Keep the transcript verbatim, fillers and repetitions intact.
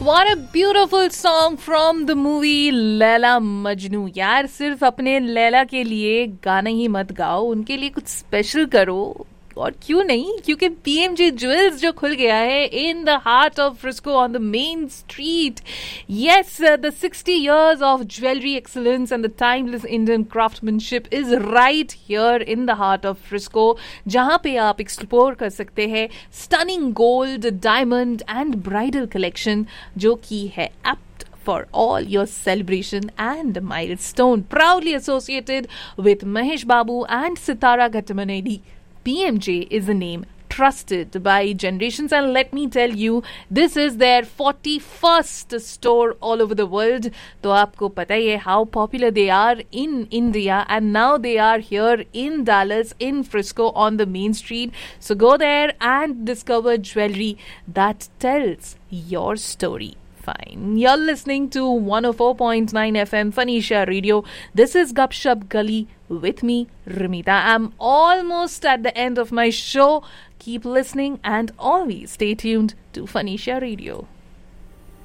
What a beautiful song from the movie Laila Majnu. यार सिर्फ अपने लैला के लिए गाना ही मत गाओ, उनके लिए कुछ स्पेशल करो. और क्यों नहीं, क्योंकि पीएमजे ज्वेल्स जो खुल गया है in the heart of Frisco on the main street. Yes, the sixty years of jewelry excellence and the timeless Indian craftsmanship is right here in the heart of Frisco, जहां पे आप एक्सप्लोर कर सकते हैं stunning gold, diamond and bridal collection जो की है apt for all your celebration and milestone. Proudly associated with Mahesh Babu and Sitara Ghatamanedi, P M J is a name trusted by generations, and let me tell you, this is their forty-first store all over the world. तो आपको पता ही है how popular they are in India, and now they are here in Dallas, in Frisco on the main street. So go there and discover jewelry that tells your story. Fine. You're listening to one oh four point nine F M Phanisha Radio. This is Gupshup Gully with me, Ramita. I'm almost at the end of my show. Keep listening and always stay tuned to Phanisha Radio.